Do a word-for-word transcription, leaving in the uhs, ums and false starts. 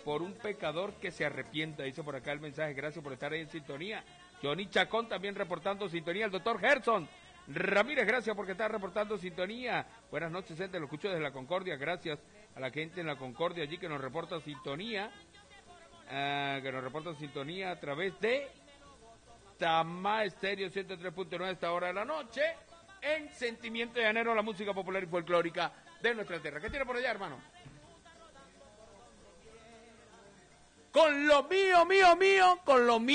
por un pecador que se arrepienta, dice por acá el mensaje. Gracias por estar ahí en sintonía. Johnny Chacón también reportando sintonía. El doctor Gerson Ramírez, gracias porque está reportando sintonía. Buenas noches, gente, lo escucho desde la Concordia. Gracias a la gente en la Concordia allí que nos reporta sintonía, uh, que nos reporta sintonía a través de Tama Estéreo ciento tres punto nueve a esta hora de la noche, en Sentimiento Llanero, la música popular y folclórica de nuestra tierra. ¿Qué tiene por allá, hermano? Con lo mío, mío, mío, con lo mío.